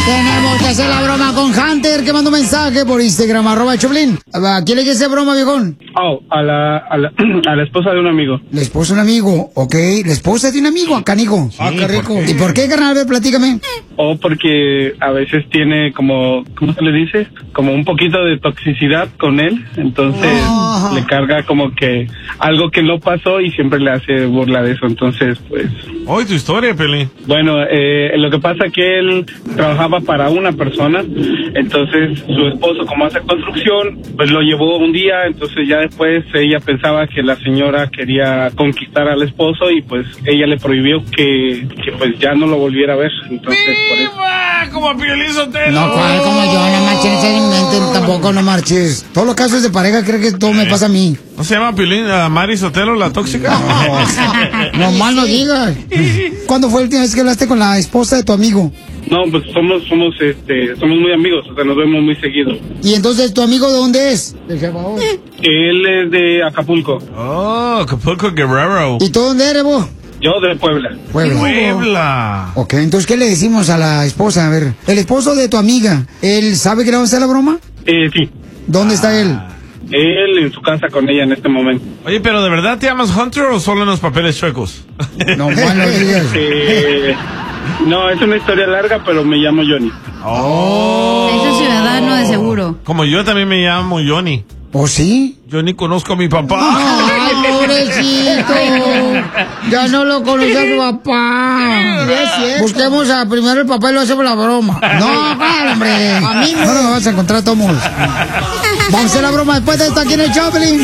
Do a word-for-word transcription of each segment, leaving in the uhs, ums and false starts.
Tenemos que hacer la broma con Hunter, que mandó un mensaje por Instagram, arroba Choplin. ¿A quién le quiere hacer broma, viejón? Oh, a la, a la, a la esposa de un amigo. La esposa de un amigo, ok. La esposa de un amigo, acá, Nico. Sí, ah, qué rico. ¿Y por qué, carnal? A ver, platícame. O porque a veces tiene como, ¿cómo se le dice? Como un poquito de toxicidad con él. Entonces oh. le carga como que algo que no pasó y siempre le hace burla de eso. Entonces, pues... Hoy tu historia, Pelín. Bueno, eh, lo que pasa es que él trabajaba para una persona, entonces su esposo, como hace construcción, pues lo llevó un día, entonces ya después ella pensaba que la señora quería conquistar al esposo y pues ella le prohibió que, que pues ya no lo volviera a ver, entonces por eso. Como Piolín Sotelo. No, ¿cuál? Como yo, no marches, se inventen, tampoco no marches. Todos los casos de pareja creo que todo me pasa a mí. ¿No se llama Piolín, uh, Mari Sotelo, la tóxica? No, no mal no digas. ¿Cuándo fue la última vez que hablaste con la esposa de tu amigo? No, pues somos, somos, este, somos muy amigos, o sea, nos vemos muy seguido. ¿Y entonces tu amigo de dónde es? De Salvador. Él es de Acapulco. Oh, Acapulco Guerrero. ¿Y tú dónde eres vos? Yo de Puebla. Puebla. Puebla. Ok, entonces, ¿qué le decimos a la esposa? A ver, el esposo de tu amiga, ¿él sabe que le vamos a hacer la broma? Eh, sí. ¿Dónde está él? Él en su casa con ella en este momento. Oye, pero ¿de verdad te llamas Hunter o solo en los papeles chuecos? No, bueno, digas. Eh, no, es una historia larga, pero me llamo Johnny. Oh. Es ciudadano de seguro. Como yo también me llamo Johnny. ¿Oh, sí? Yo ni conozco a mi papá. Ay, pobrecito. Ya no lo conoce a su papá. Busquemos a primero el papá y lo hacemos la broma. No, claro, hombre. Amigo. No lo vas a encontrar todos. Vamos a hacer la broma después de esto aquí en el Choplin.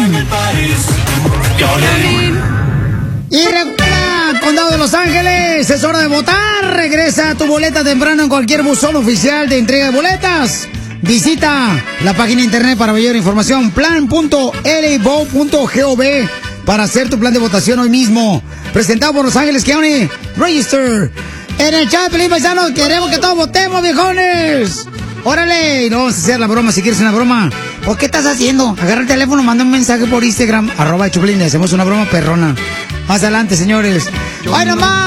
Y recuerda, Condado de Los Ángeles, es hora de votar. Regresa tu boleta temprano en cualquier buzón oficial de entrega de boletas. Visita la página de internet para mayor información, plan punto l vote punto gov, para hacer tu plan de votación hoy mismo. Presentado por Los Ángeles County Register. En el Choplin, paisanos, queremos que todos votemos, viejones. Órale, y no vamos a hacer la broma si quieres una broma. ¿Por qué estás haciendo? Agarra el teléfono, manda un mensaje por Instagram, arroba Choplin, y hacemos una broma perrona. Más adelante, señores. ¡Ay, nomás!